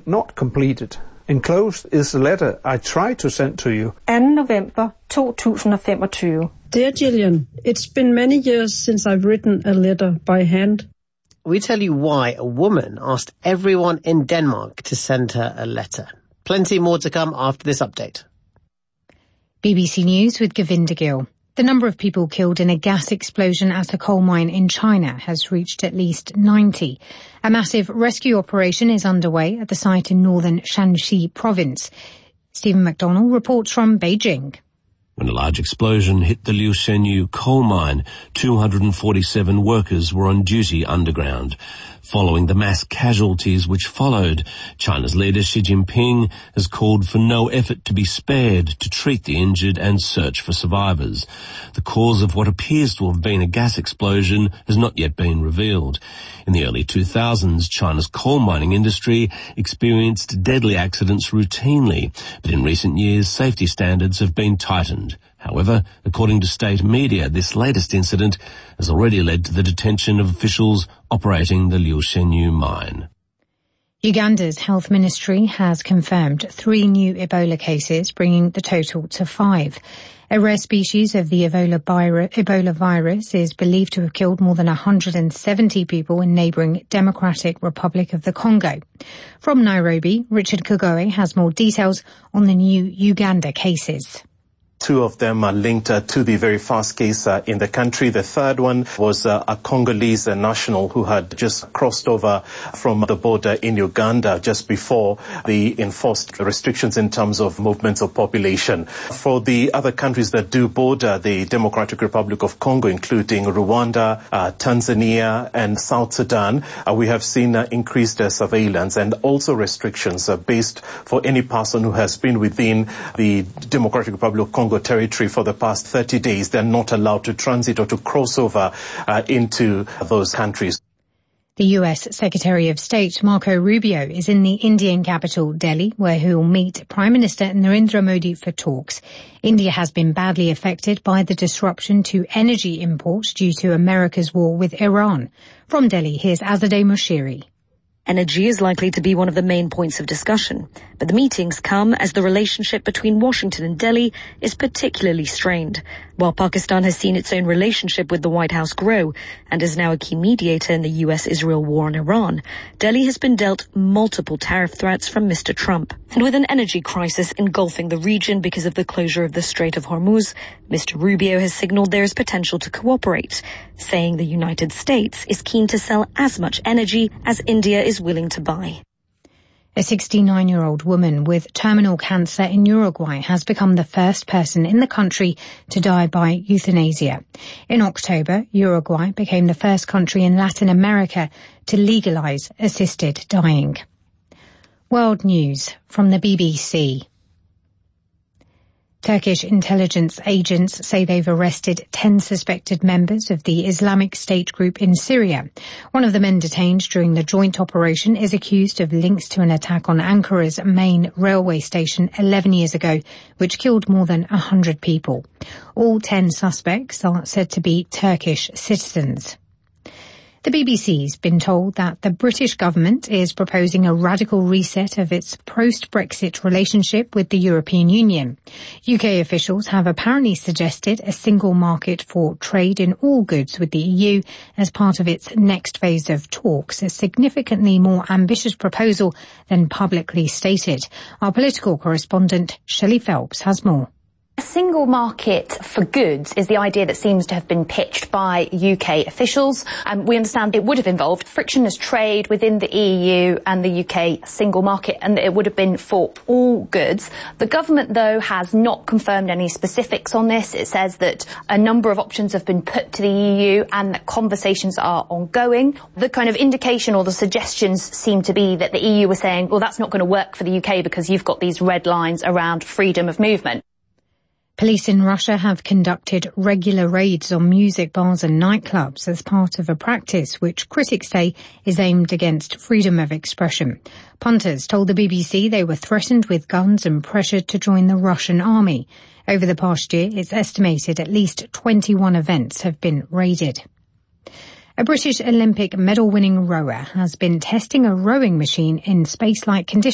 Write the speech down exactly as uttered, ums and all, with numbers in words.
not completed. Enclosed is the letter I tried to send to you. anden november to tusind femogtyve. Dear Gillian, it's been many years since I've written a letter by hand. We tell you why a woman asked everyone in Denmark to send her a letter. Plenty more to come after this update. B B C News with Govinda Gill. The number of people killed in a gas explosion at a coal mine in China has reached at least ninety. A massive rescue operation is underway at the site in northern Shanxi province. Stephen McDonnell reports from Beijing. When a large explosion hit the Liu Shenyu coal mine, two hundred forty-seven workers were on duty underground. Following the mass casualties which followed, China's leader Xi Jinping has called for no effort to be spared to treat the injured and search for survivors. The cause of what appears to have been a gas explosion has not yet been revealed. In the early two thousands, China's coal mining industry experienced deadly accidents routinely, but in recent years safety standards have been tightened. However, according to state media, this latest incident has already led to the detention of officials operating the Liu Shenyu mine. Uganda's health ministry has confirmed three new Ebola cases, bringing the total to five. A rare species of the Ebola virus is believed to have killed more than one hundred seventy people in neighbouring Democratic Republic of the Congo. From Nairobi, Richard Kagoe has more details on the new Uganda cases. Two of them are linked uh, to the very first case uh, in the country. The third one was uh, a Congolese uh, national who had just crossed over from the border in Uganda just before the enforced restrictions in terms of movements of population. For the other countries that do border the Democratic Republic of Congo, including Rwanda, uh, Tanzania, and South Sudan, uh, we have seen uh, increased uh, surveillance and also restrictions uh, based for any person who has been within the Democratic Republic of Congo territory for the past thirty days. They're not allowed to transit or to cross over uh, into those countries. The U S Secretary of State Marco Rubio is in the Indian capital Delhi, where he will meet Prime Minister Narendra Modi for talks. India has been badly affected by the disruption to energy imports due to America's war with Iran. From Delhi, here's Azadeh Moshiri. Energy is likely to be one of the main points of discussion, but the meetings come as the relationship between Washington and Delhi is particularly strained. While Pakistan has seen its own relationship with the White House grow and is now a key mediator in the U S Israel war on Iran, Delhi has been dealt multiple tariff threats from Mister Trump. And with an energy crisis engulfing the region because of the closure of the Strait of Hormuz, Mister Rubio has signaled there is potential to cooperate, saying the United States is keen to sell as much energy as India is willing to buy. A sixty-nine-year-old woman with terminal cancer in Uruguay has become the first person in the country to die by euthanasia. In October, Uruguay became the first country in Latin America to legalize assisted dying. World News from the B B C. Turkish intelligence agents say they've arrested ten suspected members of the Islamic State group in Syria. One of the men detained during the joint operation is accused of links to an attack on Ankara's main railway station eleven years ago, which killed more than one hundred people. All ten suspects are said to be Turkish citizens. The B B C's been told that the British government is proposing a radical reset of its post-Brexit relationship with the European Union. U K officials have apparently suggested a single market for trade in all goods with the E U as part of its next phase of talks, a significantly more ambitious proposal than publicly stated. Our political correspondent Shelley Phelps has more. A single market for goods is the idea that seems to have been pitched by U K officials. Um, we understand it would have involved frictionless trade within the E U and the U K single market, and it would have been for all goods. The government, though, has not confirmed any specifics on this. It says that a number of options have been put to the E U and that conversations are ongoing. The kind of indication or the suggestions seem to be that the E U was saying, well, that's not going to work for the U K because you've got these red lines around freedom of movement. Police in Russia have conducted regular raids on music bars and nightclubs as part of a practice which critics say is aimed against freedom of expression. Punters told the B B C they were threatened with guns and pressured to join the Russian army. Over the past year, it's estimated at least twenty-one events have been raided. A British Olympic medal-winning rower has been testing a rowing machine in space-like conditions